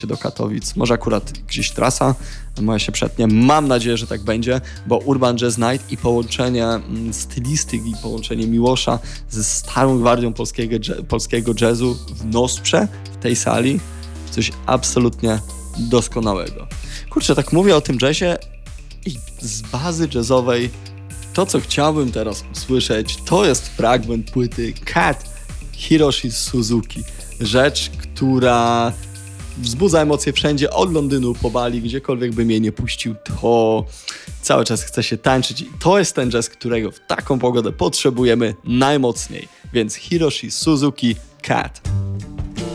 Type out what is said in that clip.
do Katowic. Może akurat gdzieś trasa moja się przetnie. Mam nadzieję, że tak będzie, bo Urban Jazz Night i połączenie stylistyki, połączenie Miłosza ze starą gwardią polskiego jazzu w Nosprze, w tej sali, coś absolutnie doskonałego. Kurczę, tak mówię o tym jazzie i z bazy jazzowej to, co chciałbym teraz usłyszeć, to jest fragment płyty Cat Hiroshi Suzuki. Rzecz, która wzbudza emocje wszędzie, od Londynu po Bali, gdziekolwiek bym jej nie puścił, to cały czas chce się tańczyć i to jest ten jazz, którego w taką pogodę potrzebujemy najmocniej. Więc Hiroshi Suzuki, Cat.